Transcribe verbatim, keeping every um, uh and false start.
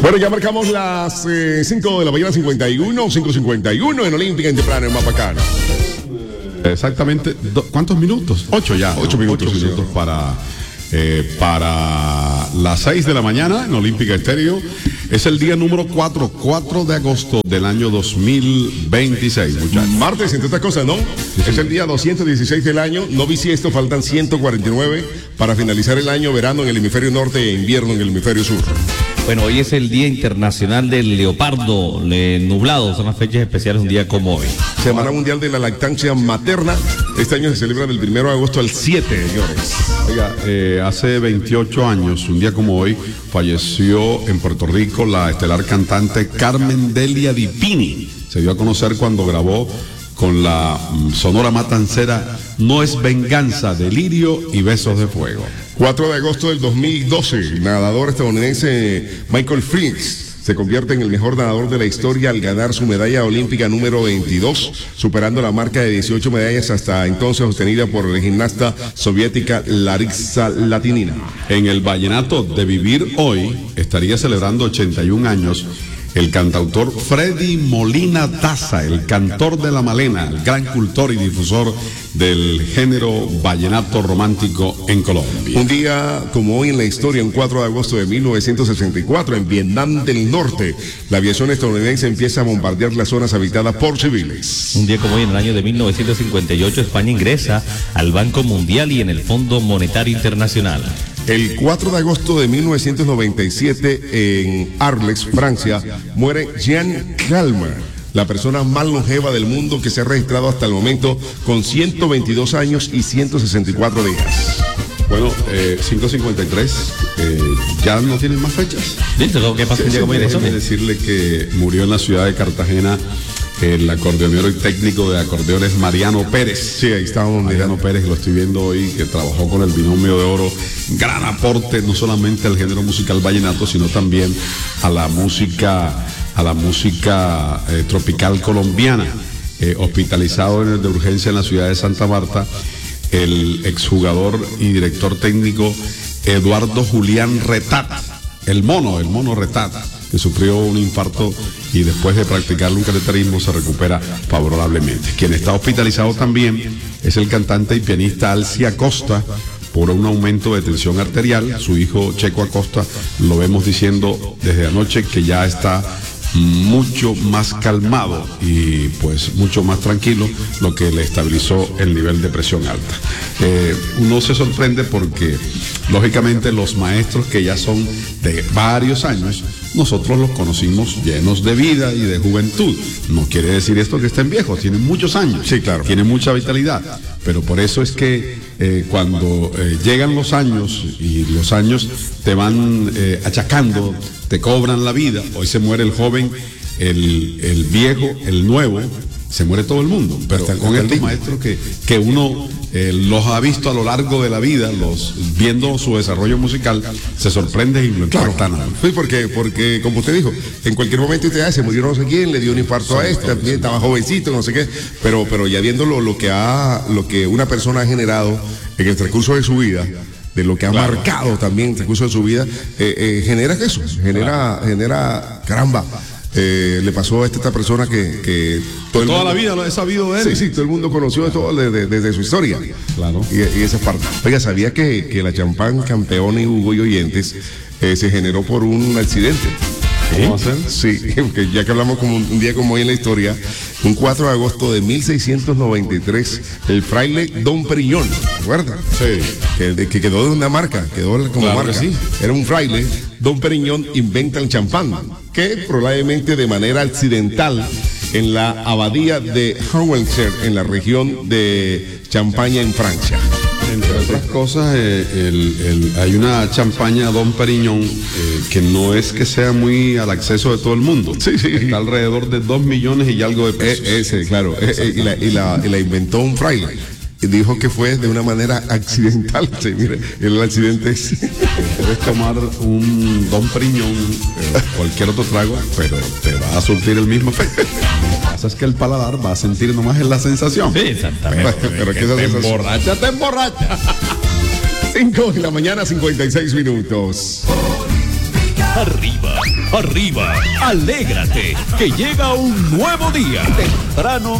Bueno, ya marcamos las eh, cinco de la mañana, cincuenta y uno, cinco cincuenta y uno en Olímpica en temprano en Mapacano. Exactamente, do, ¿cuántos minutos? Ocho ya. Ocho ¿no? minutos, Ocho minutos para, eh, para las seis de la mañana en Olímpica Estéreo. Es el día número cuatro, cuatro de agosto del año dos mil veintiséis, muchachos. Martes, entre otras cosas, ¿no? Sí, es sí. El día doscientos dieciséis del año. No bisiesto, faltan ciento cuarenta y nueve para finalizar el año verano en el hemisferio norte e invierno en el hemisferio sur. Bueno, hoy es el Día Internacional del Leopardo le, Nublado, son las fechas especiales, un día como hoy. Semana Mundial de la Lactancia Materna. Este año se celebra del primero de agosto al siete, señores. Oiga, eh, hace veintiocho años, un día como hoy, falleció en Puerto Rico la estelar cantante Carmen Delia Di Pini. Se dio a conocer cuando grabó con la mm, Sonora Matancera No es Venganza, Delirio y Besos de Fuego. cuatro de agosto del dos mil doce, el nadador estadounidense Michael Phelps se convierte en el mejor nadador de la historia al ganar su medalla olímpica número veintidós, superando la marca de dieciocho medallas hasta entonces obtenida por la gimnasta soviética Larisa Latinina. En el vallenato de Vivir Hoy estaría celebrando ochenta y un años el cantautor Freddy Molina Daza, el cantor de La Malena, el gran cultor y difusor del género vallenato romántico en Colombia. Un día como hoy en la historia, un cuatro de agosto de mil novecientos sesenta y cuatro, en Vietnam del Norte, la aviación estadounidense empieza a bombardear las zonas habitadas por civiles. Un día como hoy en el año de mil novecientos cincuenta y ocho, España ingresa al Banco Mundial y en el Fondo Monetario Internacional. El cuatro de agosto de mil novecientos noventa y siete, en Arles, Francia, muere Jean Calment, la persona más longeva del mundo que se ha registrado hasta el momento, con ciento veintidós años y ciento sesenta y cuatro días. Bueno, eh, cinco cincuenta y tres, eh, ya no tienen más fechas. ¿Listo? ¿Qué pasa? Sí, sí, déjeme decirle que murió en la ciudad de Cartagena el acordeonero y técnico de acordeones Mariano Pérez. Sí, ahí estábamos. Mariano Pérez, lo estoy viendo hoy, que trabajó con el Binomio de Oro. Gran aporte, no solamente al género musical vallenato, sino también a la música, a la música eh, tropical colombiana. Eh, hospitalizado en el de urgencia en la ciudad de Santa Marta, el exjugador y director técnico Eduardo Julián Retat, el mono, el mono Retat, que sufrió un infarto y después de practicar un cateterismo se recupera favorablemente. Quien está hospitalizado también es el cantante y pianista Alci Acosta por un aumento de tensión arterial. Su hijo Checo Acosta lo vemos diciendo desde anoche que ya está mucho más calmado y pues mucho más tranquilo, lo que le estabilizó el nivel de presión alta. Eh, uno se sorprende porque lógicamente los maestros que ya son de varios años, nosotros los conocimos llenos de vida y de juventud. No quiere decir esto que estén viejos, tienen muchos años, sí, claro, tienen mucha vitalidad, pero por eso es que eh, cuando eh, llegan los años y los años te van eh, achacando, te cobran la vida. Hoy se muere el joven, el, el viejo, el nuevo, se muere todo el mundo, pero hasta con estos maestros que, que uno eh, los ha visto a lo largo de la vida, los viendo su desarrollo musical, se sorprende y lo impactan. Claro. Sí, porque, porque, como usted dijo, en cualquier momento usted se murió no sé quién, le dio un infarto sí, a este, también estaba jovencito, no sé qué, pero, pero ya viendo lo, lo que ha, lo que una persona ha generado en el transcurso de su vida, de lo que ha claro, marcado también en el transcurso de su vida, eh, eh, genera eso, genera, claro, genera, caramba. Eh, le pasó a esta, esta persona que, que todo toda mundo, la vida lo he sabido de él. Sí, sí, todo el mundo conoció de todo desde, desde su historia. Claro. Y, y esa parte. Oiga, ¿sabía que, que la champán Campeón y Hugo y Oyentes eh, se generó por un accidente? ¿Cómo va a ser? Sí, que ya que hablamos como un día como hoy en la historia, un cuatro de agosto de mil seiscientos noventa y tres, el fraile Don Periñón, ¿recuerda? Sí. Que, que quedó de una marca, quedó como claro marca. Sí. Era un fraile, Don Periñón inventa el champán, que probablemente de manera accidental en la abadía de Hauenser, en la región de Champaña, en Francia. Entre otras cosas, eh, el, el, hay una champaña Don Periñón eh, que no es que sea muy al acceso de todo el mundo. Sí, sí. Está alrededor de dos millones y algo de pesos. Eh, ese, claro. Eh, eh, y, la, y, la, y la inventó un fraile. Y dijo que fue de una manera accidental. Sí, mire, el accidente es... Puedes tomar un Don Periñón, eh, cualquier otro trago, pero te va a surtir el mismo efecto. Lo que pasa es que el paladar va a sentir nomás en la sensación. Sí, exactamente. Pero, pero que te emborracha, te emborracha. cinco de la mañana, cincuenta y seis minutos. Arriba, arriba, alégrate, que llega un nuevo día. Temprano